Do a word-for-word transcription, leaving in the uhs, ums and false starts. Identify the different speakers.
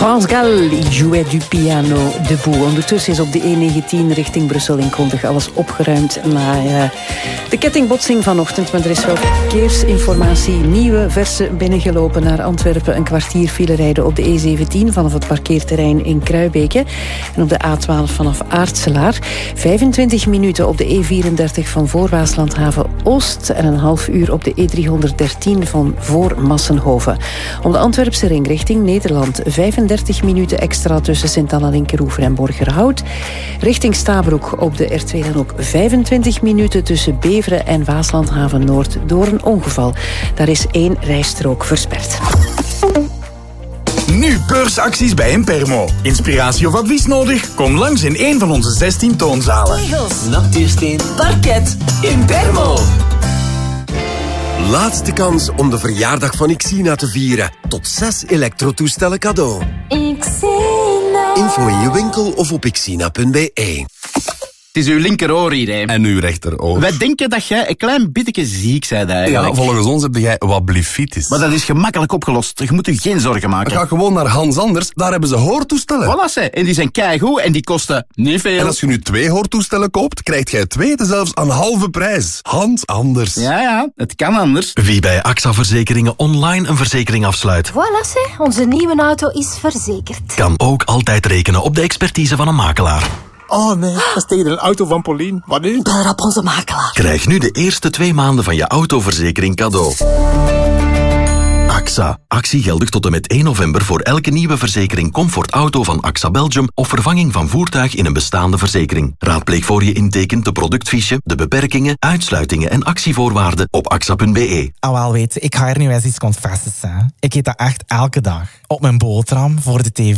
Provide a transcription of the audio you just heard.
Speaker 1: France Gall, il jouait du piano debout. Ondertussen is op de E negentien richting Brussel in Kondig alles opgeruimd na uh, de kettingbotsing vanochtend. Maar er is wel verkeersinformatie. Nieuwe versen binnengelopen naar Antwerpen. Een kwartier file rijden op de E zeventien vanaf het parkeerterrein in Kruibeke. En op de A twaalf vanaf Aartselaar. vijfentwintig minuten op de E vierendertig van voor Waaslandhaven Oost. En een half uur op de E driehonderddertien van voor Massenhoven. Om de Antwerpse ring richting Nederland. vijfendertig minuten extra tussen Sint-Anna Linkeroever en Borgerhout. Richting Stabroek op de R twee dan ook vijfentwintig minuten tussen Beveren en Waaslandhaven Noord door een ongeval. Daar is één rijstrook versperd.
Speaker 2: Nu beursacties bij Impermo. Inspiratie of advies nodig? Kom langs in een van onze zestien toonzalen.
Speaker 3: Tegels, natuursteen, parket, Impermo.
Speaker 4: Laatste kans om de verjaardag van Xina te vieren. Tot zes elektrotoestellen cadeau.
Speaker 5: Xina.
Speaker 4: Info in je winkel of op xina punt b e.
Speaker 6: Het is uw linkeroor hier, hè.
Speaker 7: En uw rechteroor.
Speaker 6: Wij denken dat jij een klein beetje ziek bent eigenlijk.
Speaker 7: Ja, volgens ons heb jij wat blifitis.
Speaker 6: Maar dat is gemakkelijk opgelost. Je moet je geen zorgen maken.
Speaker 7: Ga gewoon naar Hans Anders, daar hebben ze hoortoestellen.
Speaker 6: Voilà, ze. En die zijn keigoed en die kosten niet veel.
Speaker 7: En als je nu twee hoortoestellen koopt, krijgt jij twee zelfs aan halve prijs. Hans Anders.
Speaker 6: Ja, ja, het kan anders.
Speaker 8: Wie bij A X A Verzekeringen online een verzekering afsluit.
Speaker 5: Voilà, ze. Onze nieuwe auto is verzekerd.
Speaker 8: Kan ook altijd rekenen op de expertise van een makelaar.
Speaker 9: Oh nee, dat is tegen een auto van Pauline. Wat nu?
Speaker 5: Bel op onze makelaar.
Speaker 8: Krijg nu de eerste twee maanden van je autoverzekering cadeau. A X A. Actie geldig tot en met één november voor elke nieuwe verzekering Comfort Auto van A X A Belgium of vervanging van voertuig in een bestaande verzekering. Raadpleeg voor je intekent de productfiche, de beperkingen, uitsluitingen en actievoorwaarden op axa punt b e.
Speaker 10: Ah, wel weet, ik ga er nu eens iets confessen. Hè. Ik eet dat echt elke dag. Op mijn boterham, voor de tv.